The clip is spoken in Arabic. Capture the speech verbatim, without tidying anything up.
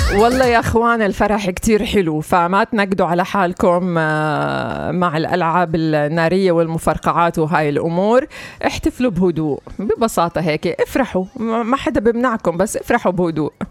والله يا اخوان الفرح كتير حلو، فما تنقدوا على حالكم مع الألعاب النارية والمفرقعات وهاي الأمور. احتفلوا بهدوء ببساطة هيك، افرحوا، ما حدا بمنعكم، بس افرحوا بهدوء.